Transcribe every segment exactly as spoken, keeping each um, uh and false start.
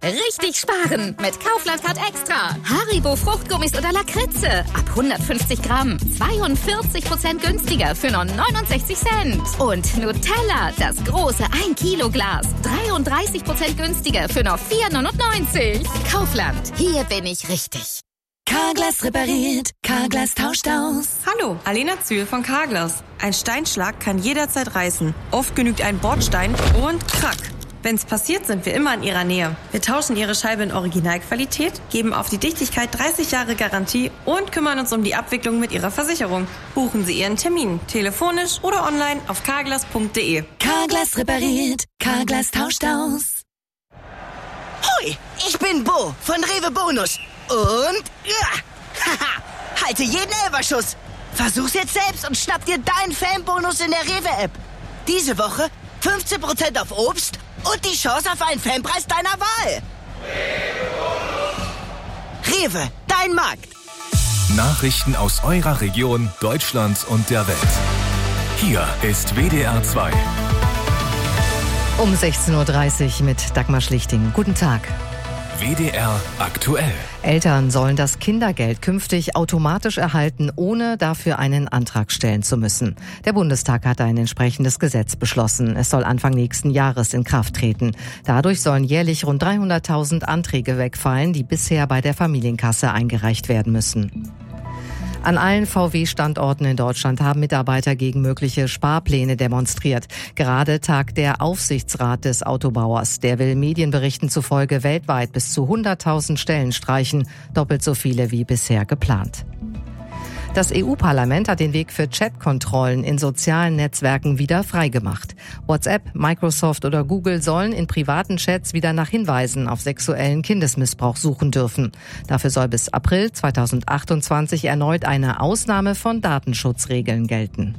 Richtig sparen mit Kaufland Card Extra. Haribo Fruchtgummis oder Lakritze. Ab hundertfünfzig Gramm. zweiundvierzig Prozent günstiger für nur neunundsechzig Cent. Und Nutella, das große ein Kilo Glas. dreiunddreißig Prozent günstiger für nur vier neunundneunzig. Kaufland, hier bin ich richtig. Carglass repariert, Carglass tauscht aus. Hallo, Alena Zühl von Carglass. Ein Steinschlag kann jederzeit reißen. Oft genügt ein Bordstein und krack. Wenn's passiert, sind wir immer in Ihrer Nähe. Wir tauschen Ihre Scheibe in Originalqualität, geben auf die Dichtigkeit dreißig Jahre Garantie und kümmern uns um die Abwicklung mit Ihrer Versicherung. Buchen Sie Ihren Termin, telefonisch oder online auf carglass punkt de. Carglass repariert, Carglass tauscht aus. Hui, ich bin Bo von Rewe Bonus. Und, ja, haha, halte jeden Elferschuss. Versuch's jetzt selbst und schnapp dir deinen Fanbonus in der Rewe-App. Diese Woche fünfzehn Prozent auf Obst und die Chance auf einen Fanpreis deiner Wahl. Rewe, dein Markt. Nachrichten aus eurer Region, Deutschland und der Welt. Hier ist W D R zwei. Um sechzehn Uhr dreißig mit Dagmar Schlichting. Guten Tag. W D R aktuell. Eltern sollen das Kindergeld künftig automatisch erhalten, ohne dafür einen Antrag stellen zu müssen. Der Bundestag hat ein entsprechendes Gesetz beschlossen. Es soll Anfang nächsten Jahres in Kraft treten. Dadurch sollen jährlich rund dreihunderttausend Anträge wegfallen, die bisher bei der Familienkasse eingereicht werden müssen. An allen V W-Standorten in Deutschland haben Mitarbeiter gegen mögliche Sparpläne demonstriert. Gerade tagt der Aufsichtsrat des Autobauers. Der will Medienberichten zufolge weltweit bis zu hunderttausend Stellen streichen, doppelt so viele wie bisher geplant. Das E U-Parlament hat den Weg für Chatkontrollen in sozialen Netzwerken wieder freigemacht. WhatsApp, Microsoft oder Google sollen in privaten Chats wieder nach Hinweisen auf sexuellen Kindesmissbrauch suchen dürfen. Dafür soll bis April zweitausendachtundzwanzig erneut eine Ausnahme von Datenschutzregeln gelten.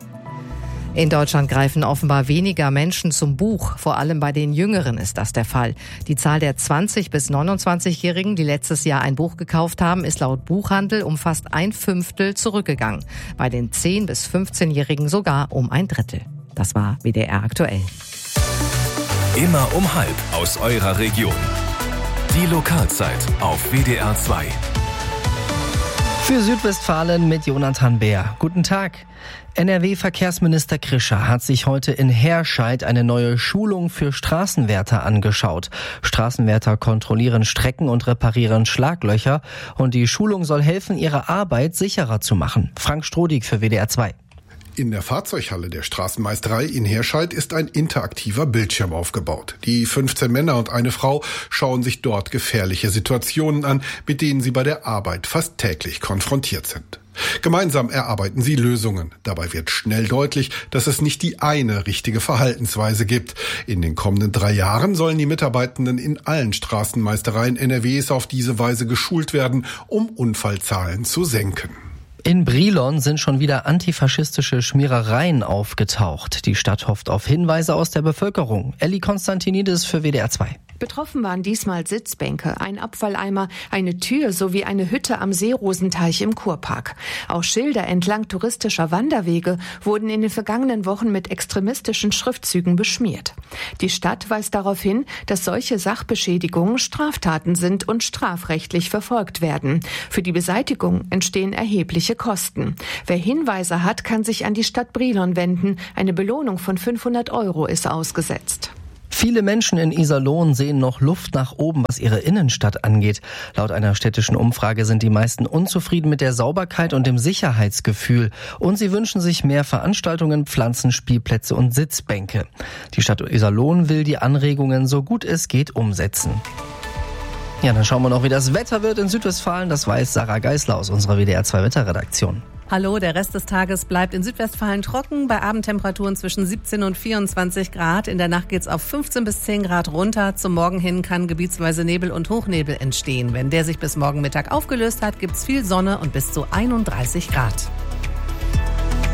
In Deutschland greifen offenbar weniger Menschen zum Buch. Vor allem bei den Jüngeren ist das der Fall. Die Zahl der zwanzig- bis neunundzwanzigjährigen, die letztes Jahr ein Buch gekauft haben, ist laut Buchhandel um fast ein Fünftel zurückgegangen. Bei den zehn- bis fünfzehnjährigen sogar um ein Drittel. Das war W D R aktuell. Immer um halb aus eurer Region. Die Lokalzeit auf W D R zwei. Für Südwestfalen mit Jonathan Bär. Guten Tag. N R W-Verkehrsminister Krischer hat sich heute in Herscheid eine neue Schulung für Straßenwärter angeschaut. Straßenwärter kontrollieren Strecken und reparieren Schlaglöcher. Und die Schulung soll helfen, ihre Arbeit sicherer zu machen. Frank Strodig für W D R zwei. In der Fahrzeughalle der Straßenmeisterei in Herscheid ist ein interaktiver Bildschirm aufgebaut. Die fünfzehn Männer und eine Frau schauen sich dort gefährliche Situationen an, mit denen sie bei der Arbeit fast täglich konfrontiert sind. Gemeinsam erarbeiten sie Lösungen. Dabei wird schnell deutlich, dass es nicht die eine richtige Verhaltensweise gibt. In den kommenden drei Jahren sollen die Mitarbeitenden in allen Straßenmeistereien N R Ws auf diese Weise geschult werden, um Unfallzahlen zu senken. In Brilon sind schon wieder antifaschistische Schmierereien aufgetaucht. Die Stadt hofft auf Hinweise aus der Bevölkerung. Elli Konstantinidis für W D R zwei. Betroffen waren diesmal Sitzbänke, ein Abfalleimer, eine Tür sowie eine Hütte am Seerosenteich im Kurpark. Auch Schilder entlang touristischer Wanderwege wurden in den vergangenen Wochen mit extremistischen Schriftzügen beschmiert. Die Stadt weist darauf hin, dass solche Sachbeschädigungen Straftaten sind und strafrechtlich verfolgt werden. Für die Beseitigung entstehen erhebliche Kosten. Wer Hinweise hat, kann sich an die Stadt Brilon wenden. Eine Belohnung von fünfhundert Euro ist ausgesetzt. Viele Menschen in Iserlohn sehen noch Luft nach oben, was ihre Innenstadt angeht. Laut einer städtischen Umfrage sind die meisten unzufrieden mit der Sauberkeit und dem Sicherheitsgefühl. Und sie wünschen sich mehr Veranstaltungen, Pflanzen, Spielplätze und Sitzbänke. Die Stadt Iserlohn will die Anregungen so gut es geht umsetzen. Ja, dann schauen wir noch, wie das Wetter wird in Südwestfalen. Das weiß Sarah Geisler aus unserer W D R zwei Wetterredaktion. Hallo, der Rest des Tages bleibt in Südwestfalen trocken, bei Abendtemperaturen zwischen siebzehn und vierundzwanzig Grad. In der Nacht geht's auf fünfzehn bis zehn Grad runter. Zum Morgen hin kann gebietsweise Nebel und Hochnebel entstehen. Wenn der sich bis morgen Mittag aufgelöst hat, gibt's viel Sonne und bis zu einunddreißig Grad.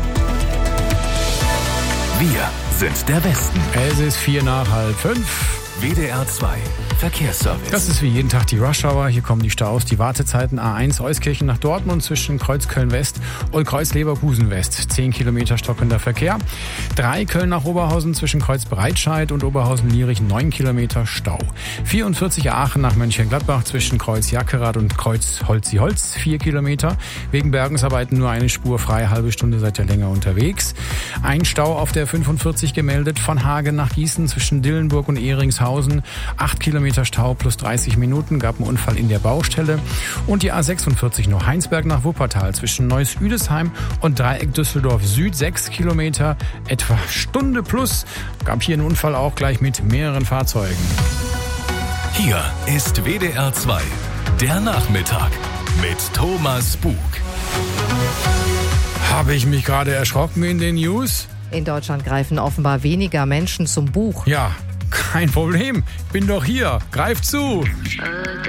Wir sind der Westen. Es ist vier nach halb fünf. W D R zwei Verkehrsservice. Das ist wie jeden Tag die Rush-Hour. Hier kommen die Staus, die Wartezeiten A eins Euskirchen nach Dortmund zwischen Kreuz Köln-West und Kreuz Leverkusen-West. zehn Kilometer stockender Verkehr. drei Köln nach Oberhausen zwischen Kreuz Breitscheid und Oberhausen-Lierich. neun Kilometer Stau. vierundvierzig Aachen nach Mönchengladbach zwischen Kreuz Jackerath und Kreuz Holzi-Holz. vier Kilometer. Wegen Bergungsarbeiten nur eine Spur frei. Halbe Stunde seid ihr länger unterwegs. Ein Stau auf der fünfundvierzig gemeldet von Hagen nach Gießen zwischen Dillenburg und Ehringshausen. acht Kilometer Stau plus dreißig Minuten, gab einen Unfall in der Baustelle. Und die A sechsundvierzig nur Heinsberg nach Wuppertal zwischen Neuss-Üdesheim und Dreieck Düsseldorf Süd. sechs Kilometer, etwa Stunde plus. Gab hier einen Unfall auch gleich mit mehreren Fahrzeugen. Hier ist W D R zwei, der Nachmittag mit Thomas Bug. Habe ich mich gerade erschrocken in den News? In Deutschland greifen offenbar weniger Menschen zum Buch. Ja, kein Problem. Bin doch hier. Greif zu.